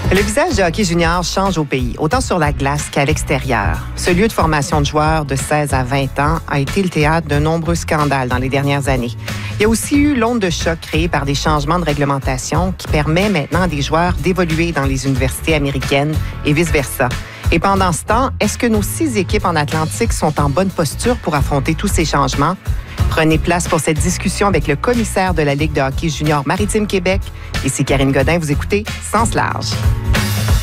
Le visage du hockey junior change au pays, autant sur la glace qu'à l'extérieur. Ce lieu de formation de joueurs de 16 à 20 ans a été le théâtre de nombreux scandales dans les dernières années. Il y a aussi eu l'onde de choc créée par des changements de réglementation qui permet maintenant à des joueurs d'évoluer dans les universités américaines et vice-versa. Et pendant ce temps, est-ce que nos 6 équipes en Atlantique sont en bonne posture pour affronter tous ces changements? Prenez place pour cette discussion avec le commissaire de la Ligue de hockey junior Maritime Québec. Ici Karine Godin, vous écoutez Sens large.